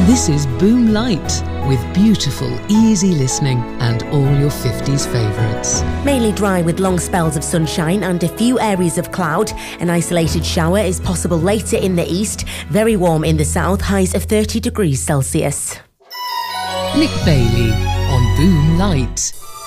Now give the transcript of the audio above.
This is Boom Light, with beautiful, easy listening and all your 50s favourites. Mainly dry with long spells of sunshine and a few areas of cloud. An isolated shower is possible later in the east. Very warm in the south, highs of 30 degrees Celsius. Nick Bailey on Boom Light.